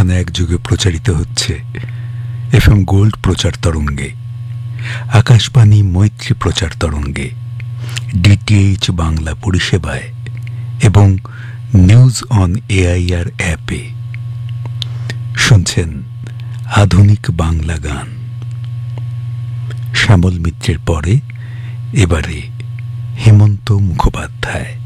স্থানে একযোগে প্রচারিত হচ্ছে FM গোল্ড প্রচার তরঙ্গে, আকাশবাণী মৈত্রী প্রচার তরঙ্গে, DTH বাংলা পরিষেবায় এবং নিউজ অন AIR অ্যাপে। শুনছেন আধুনিক বাংলা গান। শ্যামল মিত্রের পরে এবারে হেমন্ত মুখোপাধ্যায়।